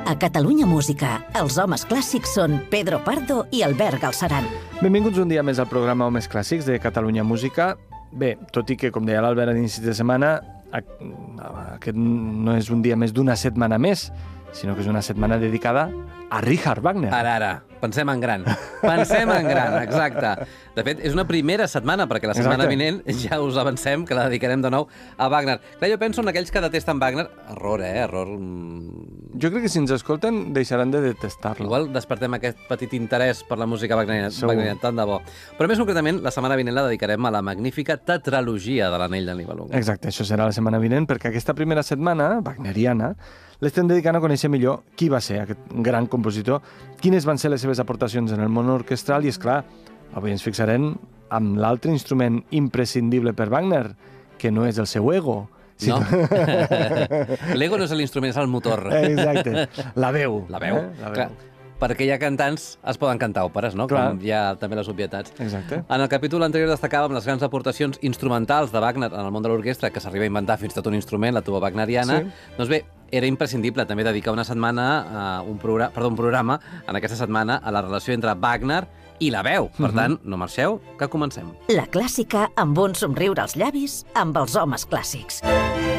A Catalunya Música, els homes clàssics són Pedro Pardo i Albert Galceran. Benvinguts un dia més al programa Homes Clàssics de Catalunya Música. Bé, tot i que, com deia l'Albert a l'inici de setmana, aquest no és un dia més d'una setmana més, sinó que és una setmana dedicada a Richard Wagner. Ara, pensem en gran. Pensem en gran, exacte. De fet, és una primera setmana, perquè la setmana vinent ja us avancem que la dedicarem de nou a Wagner. Clar, jo penso en aquells que detesten Wagner. Error, error. Jo crec que si ens escolten deixaran de detestar-lo. Igual despertem aquest petit interès per la música wagneriana, tant de bo. Però més concretament, la setmana vinent la dedicarem a la magnífica tetralogia de l'Anell del Nibelung. Exacte, això serà la setmana vinent, perquè aquesta primera setmana, wagneriana, l'estem dedicant a conèixer millor qui va ser aquest gran compositor, quines van ser les seves aportacions en el món orquestral i, és clar, avui ens fixarem amb l'altre instrument imprescindible per Wagner, que no és el seu ego. No? L'ego no és l'instrument, és el motor. Exacte, la veu. La veu. Clar, perquè hi ha cantants, es poden cantar òperes, no? Clar. Com hi ha també les obvietats. Exacte. En el capítol anterior destacàvem les grans aportacions instrumentals de Wagner en el món de l'orquestra, que s'arriba a inventar fins tot un instrument, la tuba wagneriana. Sí. Doncs bé, era imprescindible també dedicar una setmana, un programa, en aquesta setmana, a la relació entre Wagner i la veu. Per tant, no marxeu, que comencem. La clàssica amb un somriure als llavis amb els homes clàssics.